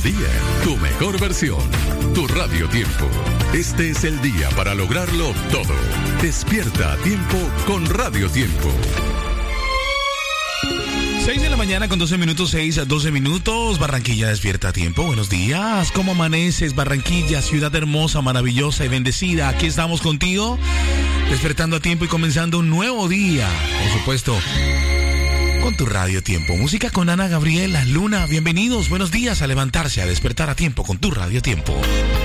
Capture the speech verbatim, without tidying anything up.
día, tu mejor versión, tu Radio Tiempo. Este es el día para lograrlo todo. Despierta a tiempo con Radio Tiempo. seis de la mañana con doce minutos, seis a doce minutos. Barranquilla despierta a tiempo. Buenos días. ¿Cómo amaneces, Barranquilla? Ciudad hermosa, maravillosa y bendecida. Aquí estamos contigo, despertando a tiempo y comenzando un nuevo día. Por supuesto, con tu Radio Tiempo. Música con Ana Gabriela, Luna. Bienvenidos. Buenos días a levantarse, a despertar a tiempo con tu Radio Tiempo.